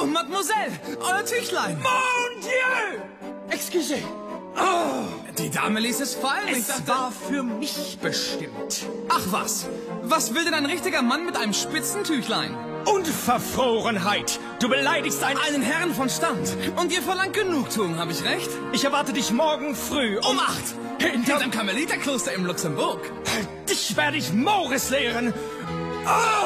Mademoiselle, euer Tüchlein. Mon Dieu! Excusez. Oh, Die Dame ließ es fallen. Ich es dachte... war für mich bestimmt. Ach was. Was will denn ein richtiger Mann mit einem Spitzentüchlein? Unverfrorenheit! Du beleidigst Einen Herrn von Stand. Und ihr verlangt Genugtuung, habe ich recht? Ich erwarte dich morgen früh Um 8. Hinterm Hinterm Karmeliterkloster im Luxemburg. Dich werde ich Morris lehren! Oh!